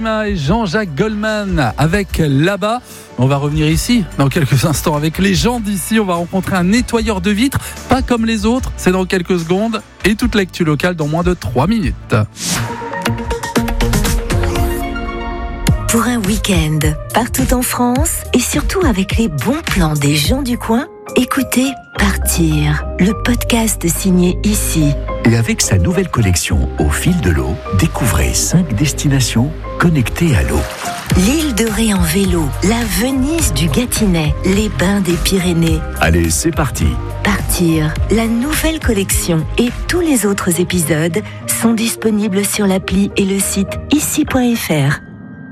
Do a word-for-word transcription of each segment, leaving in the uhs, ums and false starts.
Madonna et Jean-Jacques Goldman avec Là-bas. On va revenir ici dans quelques instants avec les gens d'ici. On va rencontrer un nettoyeur de vitres, pas comme les autres. C'est dans quelques secondes et toute l'actu locale dans moins de trois minutes. Pour un week-end, partout en France et surtout avec les bons plans des gens du coin, écoutez Partir, le podcast signé Ici. Et avec sa nouvelle collection Au fil de l'eau, découvrez cinq destinations connectées à l'eau. L'île de Ré en vélo, la Venise du Gâtinais, les bains des Pyrénées. Allez, c'est parti. Partir, la nouvelle collection et tous les autres épisodes sont disponibles sur l'appli et le site ici point f r.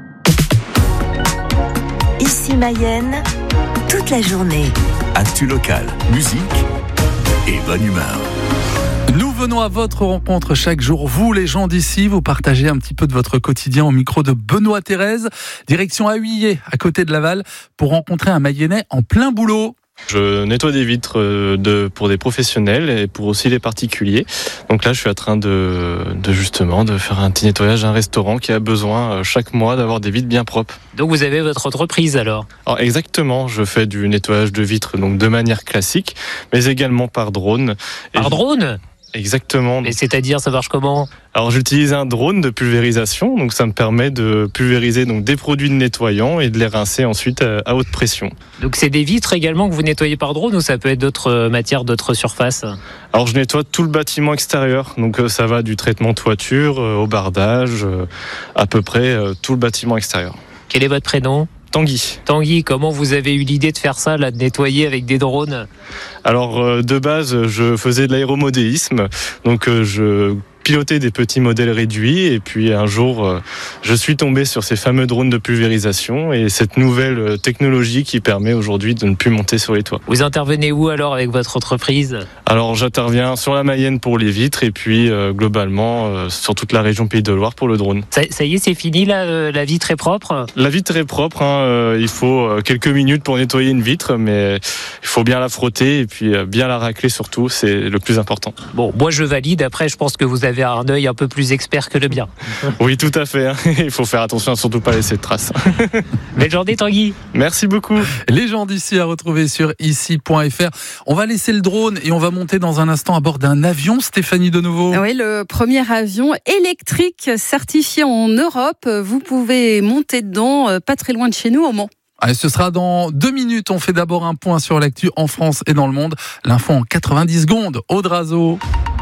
Ici Mayenne, toute la journée. Actu locale, musique et bonne humeur. Nous venons à votre rencontre chaque jour. Vous, les gens d'ici, vous partagez un petit peu de votre quotidien au micro de Benoît Thérèse. Direction Huillé, à côté de Laval, pour rencontrer un Mayennais en plein boulot. Je nettoie des vitres de, pour des professionnels et pour aussi les particuliers. Donc là, je suis en train de, de justement de faire un petit nettoyage à un restaurant qui a besoin chaque mois d'avoir des vitres bien propres. Donc vous avez votre entreprise alors ? Alors exactement, je fais du nettoyage de vitres donc de manière classique, mais également par drone. Par et drone ? Exactement. Et c'est-à-dire, ça marche comment ? Alors j'utilise un drone de pulvérisation, donc ça me permet de pulvériser donc des produits nettoyants et de les rincer ensuite à haute pression. Donc c'est des vitres également que vous nettoyez par drone ou ça peut être d'autres matières, d'autres surfaces ? Alors je nettoie tout le bâtiment extérieur, donc ça va du traitement toiture au bardage, à peu près tout le bâtiment extérieur. Quel est votre prénom ? Tanguy. Tanguy, comment vous avez eu l'idée de faire ça, là, de nettoyer avec des drones ? Alors de base, je faisais de l'aéromodélisme, donc je pilotais des petits modèles réduits et puis un jour, je suis tombé sur ces fameux drones de pulvérisation et cette nouvelle technologie qui permet aujourd'hui de ne plus monter sur les toits. Vous intervenez où alors avec votre entreprise ? Alors j'interviens sur la Mayenne pour les vitres et puis euh, globalement euh, sur toute la région Pays de Loire pour le drone. Ça, ça y est, c'est fini là, euh, la vitre est propre ? La vitre est propre, hein, euh, il faut quelques minutes pour nettoyer une vitre, mais il faut bien la frotter et puis euh, bien la racler surtout, c'est le plus important. Bon, moi je valide, après je pense que vous avez un œil un peu plus expert que le mien. Oui, tout à fait, hein. Il faut faire attention à surtout pas laisser de traces. Belle journée Tanguy. Merci beaucoup. Les gens d'ici à retrouver sur ici point f r. On va laisser le drone et on va monter dans un instant à bord d'un avion, Stéphanie de nouveau. Oui, le premier avion électrique certifié en Europe. Vous pouvez monter dedans, pas très loin de chez nous, au Mans. Allez, ce sera dans deux minutes. On fait d'abord un point sur l'actu en France et dans le monde. L'info en quatre-vingt-dix secondes. Aude Razo.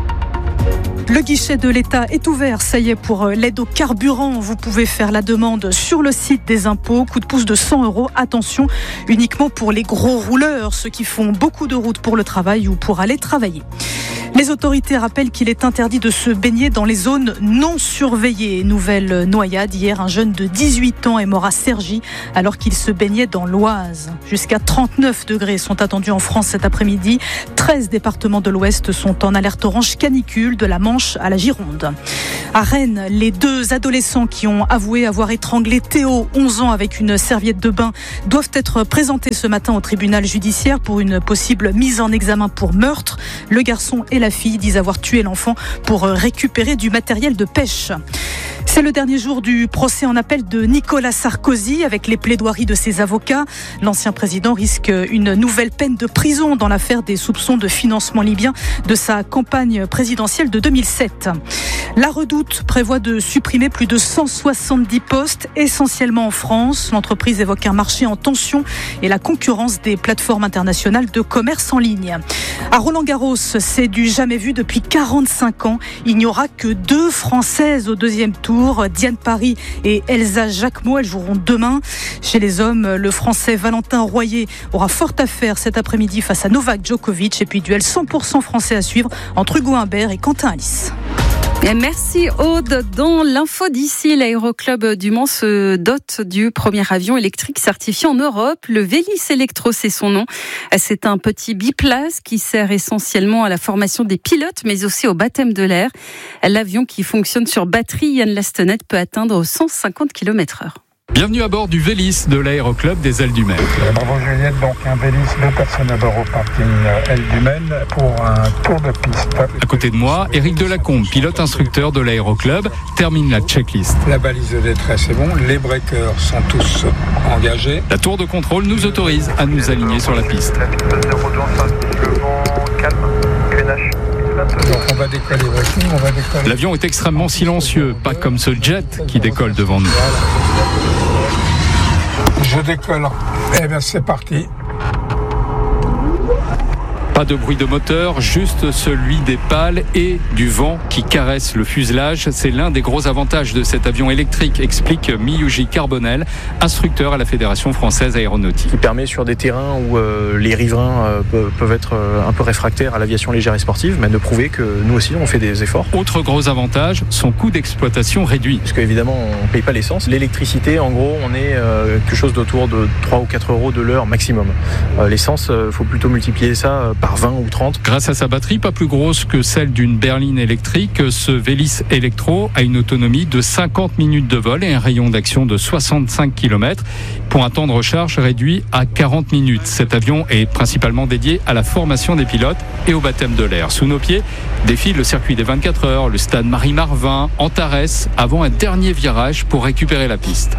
Le guichet de l'État est ouvert, ça y est, pour l'aide au carburant. Vous pouvez faire la demande sur le site des impôts. Coup de pouce de cent euros. Attention, uniquement pour les gros rouleurs, ceux qui font beaucoup de routes pour le travail ou pour aller travailler. Les autorités rappellent qu'il est interdit de se baigner dans les zones non surveillées. Nouvelle noyade. Hier, un jeune de dix-huit ans est mort à Cergy alors qu'il se baignait dans l'Oise. Jusqu'à trente-neuf degrés sont attendus en France cet après-midi. treize départements de l'Ouest sont en alerte orange canicule, de la Manche à la Gironde. À Rennes, les deux adolescents qui ont avoué avoir étranglé Théo, onze ans, avec une serviette de bain, doivent être présentés ce matin au tribunal judiciaire pour une possible mise en examen pour meurtre. Le garçon et la fille disent avoir tué l'enfant pour récupérer du matériel de pêche. C'est le dernier jour du procès en appel de Nicolas Sarkozy avec les plaidoiries de ses avocats. L'ancien président risque une nouvelle peine de prison dans l'affaire des soupçons de financement libyen de sa campagne présidentielle de deux mille sept. La Redoute prévoit de supprimer plus de cent soixante-dix postes, essentiellement en France. L'entreprise évoque un marché en tension et la concurrence des plateformes internationales de commerce en ligne. À Roland-Garros, c'est du jamais vu depuis quarante-cinq ans. Il n'y aura que deux Françaises au deuxième tour. Diane Paris et Elsa Jacquemot, elles joueront demain. Chez les hommes, le Français Valentin Royer aura fort à faire cet après-midi face à Novak Djokovic. Et puis duel cent pour cent français à suivre entre Hugo Humbert et Quentin Alice. Merci Aude. Dans l'info d'ici, l'aéroclub du Mans se dote du premier avion électrique certifié en Europe. Le Vélis Electro, c'est son nom. C'est un petit biplace qui sert essentiellement à la formation des pilotes, mais aussi au baptême de l'air. L'avion qui fonctionne sur batterie Yann Lastenette peut atteindre cent cinquante kilomètres heure. Bienvenue à bord du Vélis de l'aéroclub des Ailes du Maine. Bravo Juliette, donc un Vélis, deux personnes à bord au parking Ailes du Maine pour un tour de piste. À côté de moi, Éric Delacombe, pilote instructeur de l'aéroclub, termine la checklist. La balise de détresse est bon, les breakers sont tous engagés. La tour de contrôle nous autorise à nous aligner sur la piste. La piste zéro deux en le vent calme, Grenache. Donc on va décoller, voici, on va décoller. L'avion est extrêmement silencieux, pas comme ce jet qui décolle devant nous. Je décolle. Eh bien c'est parti. Pas de bruit de moteur, juste celui des pales et du vent qui caresse le fuselage. C'est l'un des gros avantages de cet avion électrique, explique Miyuji Carbonel, instructeur à la Fédération française aéronautique. Qui permet sur des terrains où euh, les riverains euh, peuvent être euh, un peu réfractaires à l'aviation légère et sportive, mais de prouver que nous aussi on fait des efforts. Autre gros avantage, son coût d'exploitation réduit. Parce qu'évidemment on ne paye pas l'essence. L'électricité, en gros, on est euh, quelque chose d'autour de trois ou quatre euros de l'heure maximum. Euh, l'essence, il euh, faut plutôt multiplier ça euh, par vingt ou trente. Grâce à sa batterie, pas plus grosse que celle d'une berline électrique, ce Vélis Electro a une autonomie de cinquante minutes de vol et un rayon d'action de soixante-cinq kilomètres pour un temps de recharge réduit à quarante minutes. Cet avion est principalement dédié à la formation des pilotes et au baptême de l'air. Sous nos pieds défile le circuit des vingt-quatre heures, le stade Marie-Marvin, Antares, avant un dernier virage pour récupérer la piste.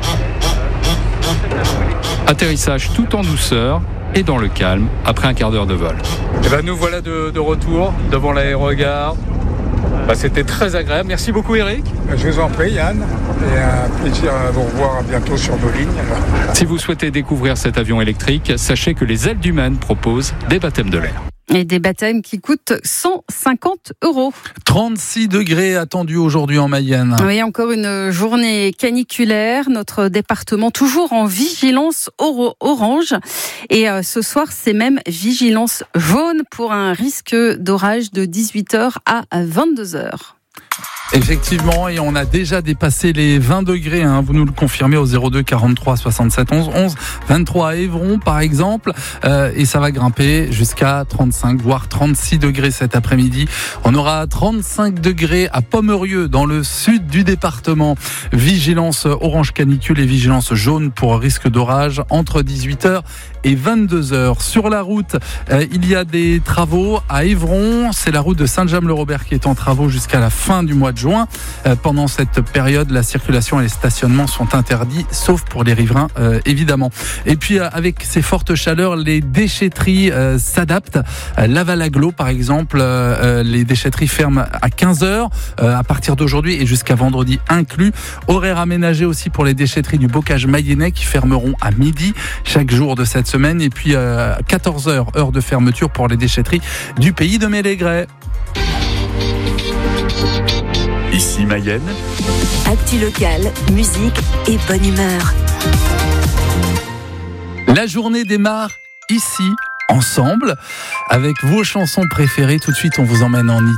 Atterrissage tout en douceur et dans le calme après un quart d'heure de vol. Et ben nous voilà de, de retour devant l'aérogare. Ben c'était très agréable. Merci beaucoup Eric. Je vous en prie Yann. Et un plaisir à vous revoir bientôt sur nos lignes. Si vous souhaitez découvrir cet avion électrique, sachez que les Ailes du Maine proposent des baptêmes de l'air. Et des baptêmes qui coûtent cent cinquante euros. trente-six degrés attendus aujourd'hui en Mayenne. Oui, encore une journée caniculaire. Notre département toujours en vigilance orange. Et ce soir, c'est même vigilance jaune pour un risque d'orage de dix-huit heures à vingt-deux heures. Effectivement, et on a déjà dépassé les vingt degrés, hein, vous nous le confirmez au zéro deux quarante-trois soixante-sept onze onze, vingt-trois à Évron par exemple, euh, et ça va grimper jusqu'à trente-cinq voire trente-six degrés cet après-midi. On aura trente-cinq degrés à Pomerieux dans le sud du département. Vigilance orange canicule et vigilance jaune pour risque d'orage entre dix-huit heures et vingt-deux heures. Sur la route, euh, il y a des travaux à Évron, c'est la route de Saint-James-le-Robert qui est en travaux jusqu'à la fin du mois de juin. Euh, pendant cette période, la circulation et les stationnements sont interdits, sauf pour les riverains, euh, évidemment. Et puis, euh, avec ces fortes chaleurs, les déchetteries euh, s'adaptent. Euh, Laval-Aglo, par exemple, euh, les déchetteries ferment à quinze heures euh, à partir d'aujourd'hui et jusqu'à vendredi inclus. Horaire aménagé aussi pour les déchetteries du Bocage mayennais qui fermeront à midi chaque jour de cette semaine. Et puis, euh, quatorze heures, heure de fermeture pour les déchetteries du pays de Mélégret. Ici Mayenne. Actu local, musique et bonne humeur. La journée démarre ici, ensemble, avec vos chansons préférées. Tout de suite, on vous emmène en Italie.